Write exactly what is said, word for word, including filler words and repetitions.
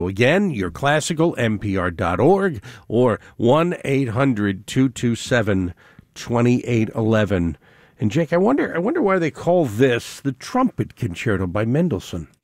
Again, your classical, N P R dot org, or one eight hundred two two seven two eight one one. And Jake, I wonder, I wonder why they call this the Trumpet Concerto by Mendelssohn.